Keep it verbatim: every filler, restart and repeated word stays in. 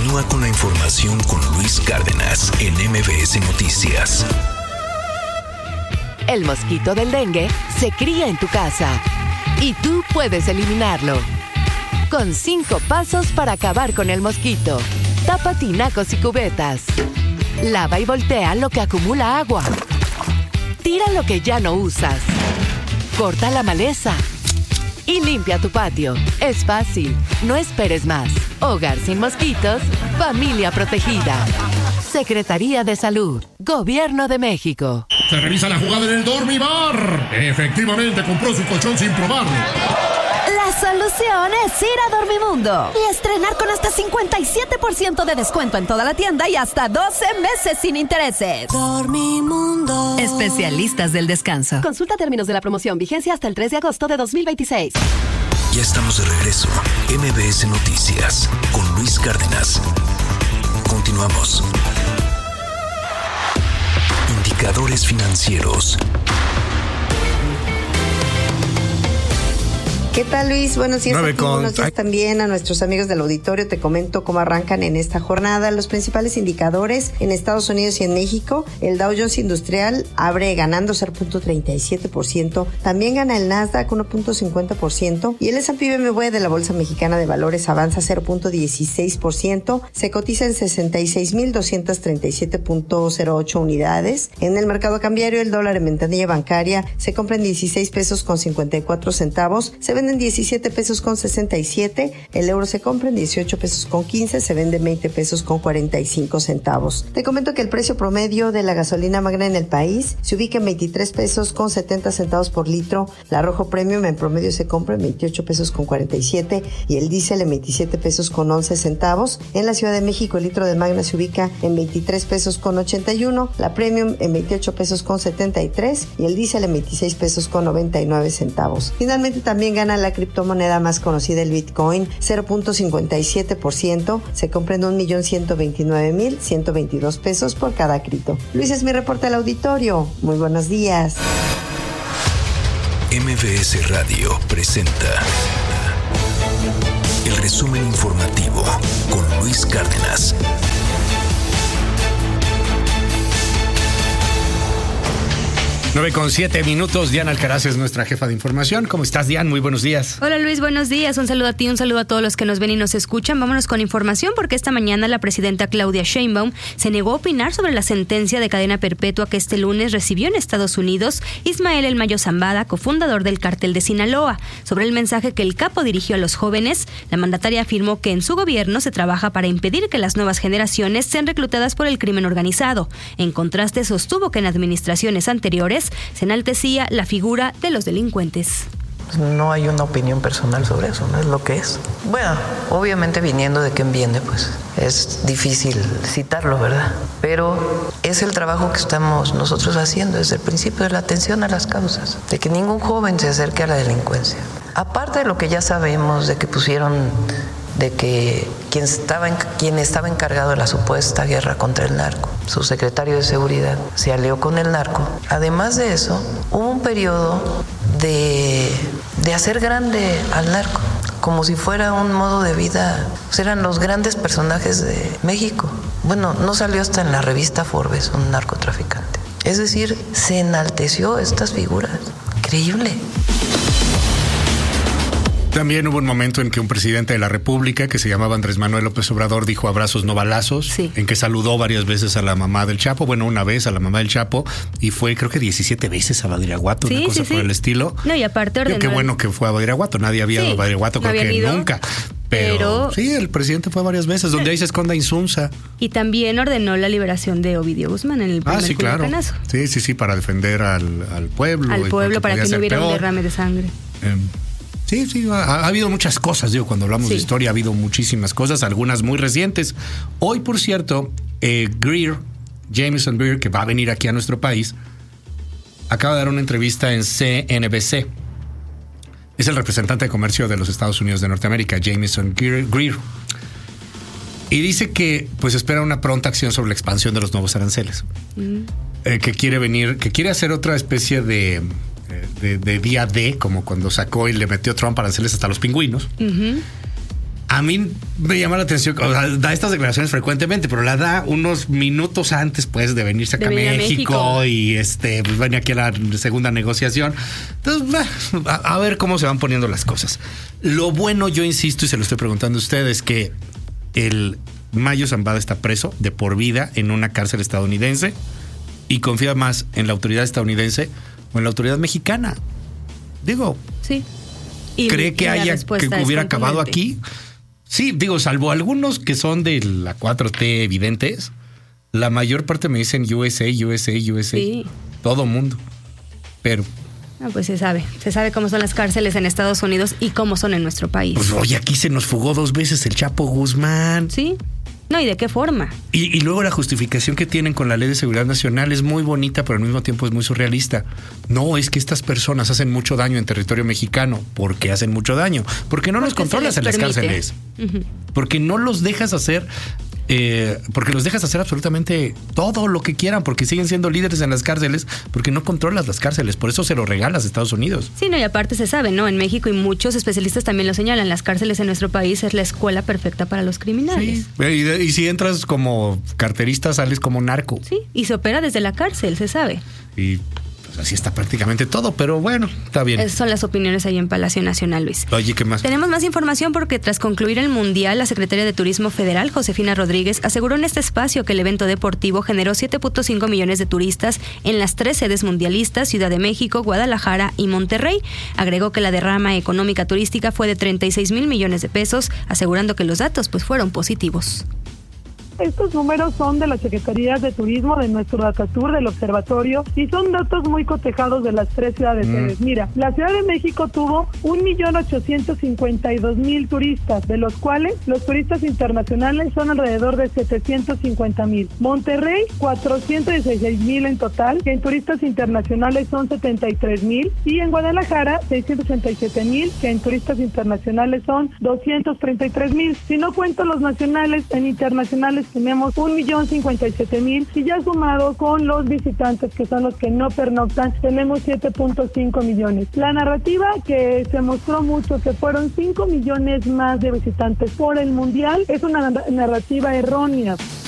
Continúa con la información con Luis Cárdenas en M B S Noticias. El mosquito del dengue se cría en tu casa y tú puedes eliminarlo. Con cinco pasos para acabar con el mosquito. Tapa tinacos y cubetas. Lava y voltea lo que acumula agua. Tira lo que ya no usas. Corta la maleza. Y limpia tu patio. Es fácil. No esperes más. Hogar sin mosquitos. Familia protegida. Secretaría de Salud. Gobierno de México. Se revisa la jugada en el Dormibar. Efectivamente compró su colchón sin probarlo. La solución es ir a Dormimundo y estrenar con hasta cincuenta y siete por ciento de descuento en toda la tienda y hasta doce meses sin intereses. Dormimundo. Especialistas del descanso. Consulta términos de la promoción. Vigencia hasta el tres de agosto de dos mil veintiséis. Ya estamos de regreso. M B S Noticias con Luis Cárdenas. Continuamos. Indicadores financieros. ¿Qué tal, Luis? Buenos días, Nueve con... buenos días también a nuestros amigos del auditorio. Te comento cómo arrancan en esta jornada los principales indicadores en Estados Unidos y en México. El Dow Jones Industrial abre ganando cero punto treinta y siete por ciento. También gana el Nasdaq uno punto cincuenta por ciento. Y el S and P B M W de la Bolsa Mexicana de Valores avanza cero punto dieciséis por ciento. Se cotiza en sesenta y seis mil doscientos treinta y siete punto cero ocho unidades. En el mercado cambiario, el dólar en ventanilla bancaria se compra en dieciséis pesos con cincuenta y cuatro centavos. Se vende en diecisiete pesos con sesenta y siete, el euro se compra en dieciocho pesos con quince, se vende en veinte pesos con cuarenta y cinco centavos. Te comento que el precio promedio de la gasolina magna en el país se ubica en veintitrés pesos con setenta centavos por litro, la Rojo Premium en promedio se compra en veintiocho pesos con cuarenta y siete y el diésel en veintisiete pesos con once centavos. En la Ciudad de México el litro de magna se ubica en veintitrés pesos con ochenta y uno, la Premium en veintiocho pesos con setenta y tres y el diésel en veintiséis pesos con noventa y nueve centavos. Finalmente también gana la criptomoneda más conocida, el Bitcoin, cero punto cincuenta y siete por ciento, se compra en un millón ciento veintinueve mil ciento veintidós pesos por cada cripto. Luis, es mi reporte al auditorio. Muy buenos días. M B S Radio presenta el resumen informativo con Luis Cárdenas. nueve con siete minutos, Diana Alcaraz es nuestra jefa de información. ¿Cómo estás, Diana? Muy buenos días. Hola, Luis, buenos días. Un saludo a ti, un saludo a todos los que nos ven y nos escuchan. Vámonos con información porque esta mañana la presidenta Claudia Sheinbaum se negó a opinar sobre la sentencia de cadena perpetua que este lunes recibió en Estados Unidos Ismael El Mayo Zambada, cofundador del Cártel de Sinaloa. Sobre el mensaje que el capo dirigió a los jóvenes, la mandataria afirmó que en su gobierno se trabaja para impedir que las nuevas generaciones sean reclutadas por el crimen organizado. En contraste, sostuvo que en administraciones anteriores se enaltecía la figura de los delincuentes. No hay una opinión personal sobre eso, no es lo que es. Bueno, obviamente viniendo de quien viene, pues es difícil citarlo, ¿verdad? Pero es el trabajo que estamos nosotros haciendo desde el principio, de la atención a las causas, de que ningún joven se acerque a la delincuencia. Aparte de lo que ya sabemos, de que pusieron, de que quien estaba, en, quien estaba encargado de la supuesta guerra contra el narco, su secretario de seguridad, se alió con el narco. Además de eso, hubo un periodo de, de hacer grande al narco, como si fuera un modo de vida. Pues eran los grandes personajes de México. Bueno, no salió hasta en la revista Forbes un narcotraficante. Es decir, se enalteció estas figuras. Increíble. También hubo un momento en que un presidente de la República, que se llamaba Andrés Manuel López Obrador, dijo abrazos no balazos, sí. En que saludó varias veces a la mamá del Chapo, bueno, una vez a la mamá del Chapo, y fue creo que diecisiete veces a Badiraguato, sí, una cosa sí, por sí. el estilo. No, y aparte ordenó... Qué bueno que fue a Badiraguato, nadie había ido sí, a Badiraguato, creo no que ido, nunca. Pero, pero sí, el presidente fue varias veces, donde ahí se esconda Insunza. Y también ordenó la liberación de Ovidio Guzmán en el primer ah, sí, claro. Culiacanazo. Sí, sí, sí, para defender al, al pueblo. Al pueblo, para que no hubiera peor. un derrame de sangre. Eh, Sí, sí, ha, ha habido muchas cosas, digo, cuando hablamos sí. de historia ha habido muchísimas cosas, algunas muy recientes. Hoy, por cierto, eh, Greer, Jameson Greer, que va a venir aquí a nuestro país, acaba de dar una entrevista en C N B C. Es el representante de comercio de los Estados Unidos de Norteamérica, Jameson Greer. Greer. Y dice que pues espera una pronta acción sobre la expansión de los nuevos aranceles. Mm. Eh, que quiere venir, que quiere hacer otra especie de... De, de día D, como cuando sacó y le metió Trump aranceles hasta los pingüinos. Uh-huh. A mí me llama la atención, o sea, da estas declaraciones frecuentemente, pero la da unos minutos antes, pues, de venirse acá a México, México y este, pues venía aquí a la segunda negociación. Entonces, a, a ver cómo se van poniendo las cosas. Lo bueno, yo insisto, y se lo estoy preguntando a ustedes, que el Mayo Zambada está preso de por vida en una cárcel estadounidense y confía más en la autoridad estadounidense o en la autoridad mexicana. Digo, sí. Y, ¿cree que y haya que hubiera acabado aquí? Sí, digo, salvo algunos que son de la cuatro T evidentes, la mayor parte me dicen U S A, U S A, U S A. Sí. Todo mundo. Pero... Ah, pues se sabe. Se sabe cómo son las cárceles en Estados Unidos y cómo son en nuestro país. Pues oye, aquí se nos fugó dos veces el Chapo Guzmán. Sí. No, ¿y de qué forma? Y, y luego la justificación que tienen con la Ley de Seguridad Nacional es muy bonita, pero al mismo tiempo es muy surrealista. No, es que estas personas hacen mucho daño en territorio mexicano. ¿Por qué hacen mucho daño? Porque no los controlas en las cárceles. Uh-huh. Porque no los dejas hacer... Eh, porque los dejas hacer absolutamente todo lo que quieran, porque siguen siendo líderes en las cárceles, porque no controlas las cárceles, por eso se lo regalas a Estados Unidos. Sí, no, y aparte se sabe, ¿no? En México, y muchos especialistas también lo señalan, las cárceles en nuestro país es la escuela perfecta para los criminales. Sí. Y, y si entras como carterista, sales como narco. Sí, y se opera desde la cárcel, se sabe. Y pues así está prácticamente todo, pero bueno, está bien. Esas son las opiniones ahí en Palacio Nacional, Luis. Oye, ¿qué más? Tenemos más información porque tras concluir el Mundial, la secretaria de Turismo Federal, Josefina Rodríguez, aseguró en este espacio que el evento deportivo generó siete punto cinco millones de turistas en las tres sedes mundialistas, Ciudad de México, Guadalajara y Monterrey. Agregó que la derrama económica turística fue de treinta y seis mil millones de pesos, asegurando que los datos pues fueron positivos. Estos números son de las Secretarías de Turismo, de nuestro Datatur, del Observatorio, y son datos muy cotejados de las tres ciudades. Mm. Mira, la Ciudad de México tuvo un millón ochocientos cincuenta y dos mil turistas, de los cuales los turistas internacionales son alrededor de setecientos cincuenta mil. Monterrey, cuatrocientos dieciséis mil en total, que en turistas internacionales son setenta y tres mil, y en Guadalajara, seiscientos ochenta y siete mil, que en turistas internacionales son doscientos treinta y tres mil. Si no cuento los nacionales, en internacionales tenemos un millón cincuenta y siete mil, y ya sumado con los visitantes, que son los que no pernoctan, tenemos siete punto cinco millones. La narrativa que se mostró mucho, que fueron cinco millones más de visitantes por el Mundial, es una narrativa errónea.